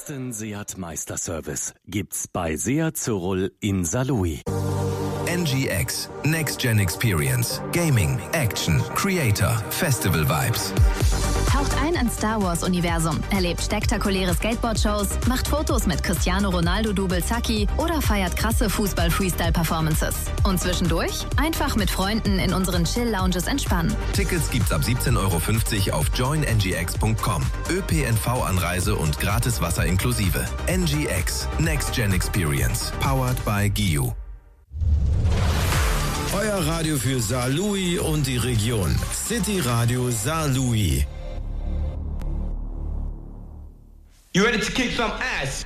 besten Seat Meisterservice gibt's bei Seat Zürich in Saarlouis. NGX, Next Gen Experience, Gaming, Action, Creator, Festival Vibes. Taucht ein ins Star Wars Universum, erlebt spektakuläre Skateboard-Shows, macht Fotos mit Cristiano Ronaldo-Double Zacki oder feiert krasse Fußball-Freestyle-Performances. Und zwischendurch einfach mit Freunden in unseren Chill-Lounges entspannen. Tickets gibt's ab 17,50 € auf joinngx.com. ÖPNV-Anreise und gratis Wasser inklusive. NGX, Next Gen Experience, powered by GIU. Euer Radio für Saarlouis und die Region. City Radio Saarlouis. You ready to kick some ass?